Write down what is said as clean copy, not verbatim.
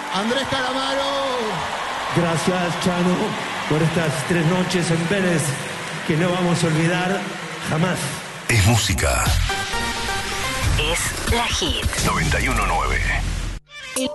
Andrés Calamaro. Gracias, Chano, por estas 3 noches en Vélez que no vamos a olvidar jamás. Es música. Es la Hit 91.9.